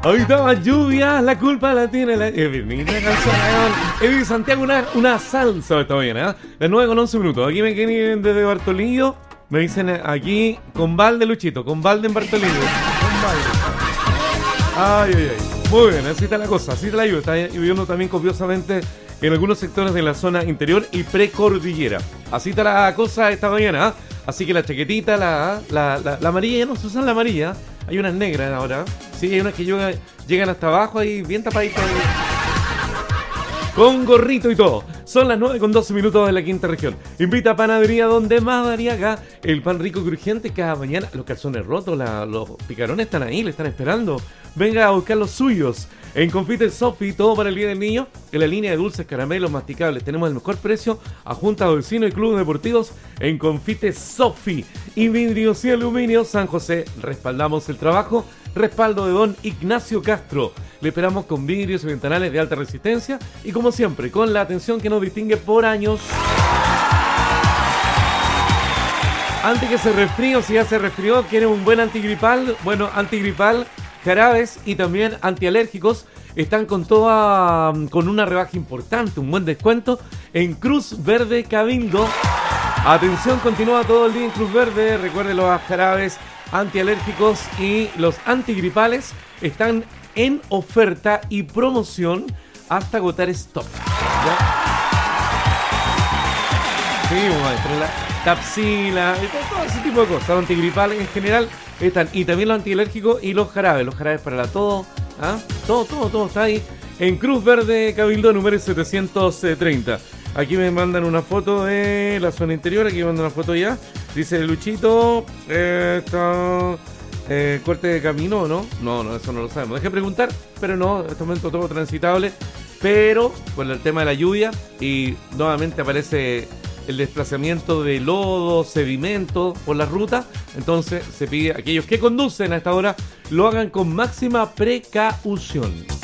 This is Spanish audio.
Hoy estaba lluvia, la culpa la tiene la... Evi Santiago, una salsa esta mañana, ¿eh? Las 9:11. Aquí me quieren desde Bartolillo. Me dicen aquí, con balde, Luchito, con balde en Bartolillo. Con balde. Ay, ay, ay. Muy bien, así está la cosa, así está la lluvia. Está lloviendo también copiosamente en algunos sectores de la zona interior y precordillera. Así está la cosa esta mañana, ¿eh? Así que la chaquetita, la amarilla, ya no se usan la amarilla. Hay unas negras ahora. Sí, hay unas que llegan hasta abajo ahí, bien tapaditas. Con gorrito y todo. Son las 9:12 de la quinta región. Invita a Panadería Donde Madariaga. El pan rico y crujiente cada mañana. Los calzones rotos, los picarones están ahí, le están esperando. Venga a buscar los suyos. En Confite Sofi, todo para el día del niño. En la línea de dulces, caramelos, masticables. Tenemos el mejor precio a Junta de Vecinos y Clubes Deportivos en Confite Sofi. Y vidrios y aluminio San José. Respaldamos el trabajo. Respaldo de don Ignacio Castro. Le esperamos con vidrios y ventanales de alta resistencia. Y como siempre, con la atención que nos distingue por años. Antes que se resfríe, o si ya se resfrió, quieren un buen antigripal. Bueno, antigripal, jarabes y también antialérgicos están con una rebaja importante, un buen descuento en Cruz Verde Cabildo. Atención, continúa todo el día en Cruz Verde. Recuerden, los jarabes antialérgicos y los antigripales están en oferta y promoción hasta agotar stock. ¿Ya? Sí, maestro, la Tapsila, todo ese tipo de cosas. Los antigripales en general están, y también los antialérgicos y los jarabes para la tos, ¿ah? Todo está ahí en Cruz Verde Cabildo, número 730. Aquí me mandan una foto de la zona interior, aquí me mandan una foto ya. Dice Luchito, corte de camino, ¿no? No, eso no lo sabemos. Deje preguntar, pero no, en este momento todo transitable. Pero con el tema de la lluvia y nuevamente aparece el desplazamiento de lodo, sedimento por la ruta. Entonces se pide a aquellos que conducen a esta hora lo hagan con máxima precaución.